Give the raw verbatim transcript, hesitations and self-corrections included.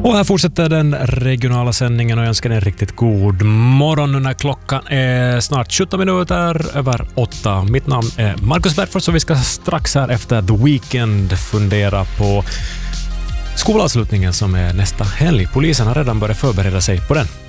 Och här fortsätter den regionala sändningen och jag önskar en riktigt god morgon nu när klockan är snart sjutton minuter över åtta. Mitt namn är Marcus Bergfors och vi ska strax här efter The Weekend fundera på skolavslutningen som är nästa helg. Polisen har redan börjat förbereda sig på den.